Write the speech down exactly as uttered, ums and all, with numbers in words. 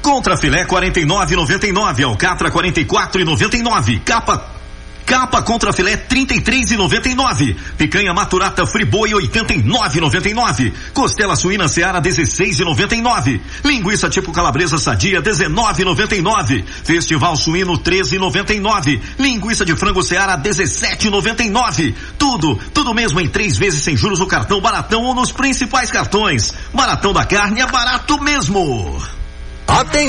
Contra filé quarenta e nove e noventa e nove, alcatra quarenta e quatro e noventa e nove, capa Capa contra filé trinta e três e noventa e nove, picanha maturata friboi oitenta e nove e noventa e nove, costela suína Seara dezesseis e noventa e nove, linguiça tipo calabresa sadia dezenove e noventa e nove, festival suíno treze e noventa e nove, linguiça de frango Seara dezessete e noventa e nove. Tudo, tudo mesmo em três vezes sem juros no cartão Baratão ou nos principais cartões. Baratão da Carne é barato mesmo. Atenção!